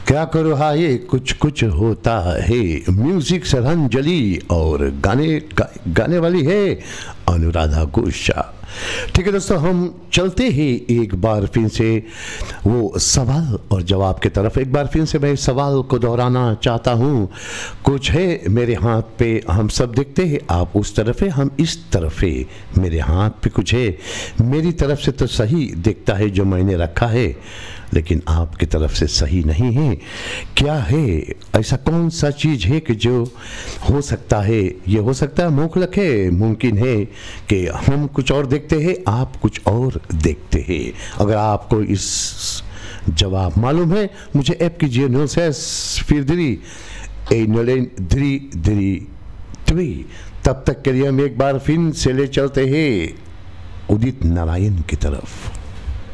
क्या करो हाय कुछ कुछ होता है। म्यूजिक श्रद्धांजलि और गाने वाली है अनुराधा घोषा। ठीक है दोस्तों, हम चलते ही एक बार फिर से वो सवाल और जवाब की तरफ। एक बार फिर से मैं सवाल को दोहराना चाहता हूँ। कुछ है मेरे हाथ पे, हम सब देखते हैं, आप उस तरफ है, हम इस तरफ है। मेरे हाथ पे कुछ है, मेरी तरफ से तो सही दिखता है जो मैंने रखा है, लेकिन आपकी तरफ से सही नहीं है। क्या है ऐसा, कौन सा चीज़ है कि जो हो सकता है, ये हो सकता है मुखलक है, मुमकिन है कि हम कुछ और देखते हैं, आप कुछ और देखते हैं। अगर आपको इस जवाब मालूम है मुझे ऐप कीजिए 06 फिर 3 तब तक के लिए हम एक बार फिर से ले चलते हैं उदित नारायण की तरफ।